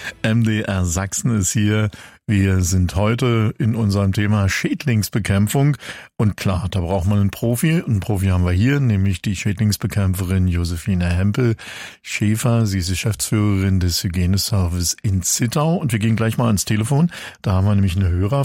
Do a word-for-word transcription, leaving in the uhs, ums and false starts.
M D R Sachsen ist hier. Wir sind heute in unserem Thema Schädlingsbekämpfung. Und klar, da braucht man einen Profi. Einen Profi haben wir hier, nämlich die Schädlingsbekämpferin Josephine Hempel-Schäfer. Sie ist Geschäftsführerin des Hygieneservice in Zittau. Und wir gehen gleich mal ans Telefon. Da haben wir nämlich eine Hörer.